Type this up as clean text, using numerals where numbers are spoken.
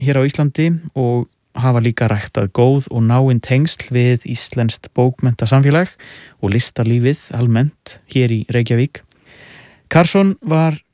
hér á Íslandi og hafa líka ræktað góð og náin tengsl við íslenskt bókmenntasamfélag og listalífið almennt hér í Reykjavík. Carlsson var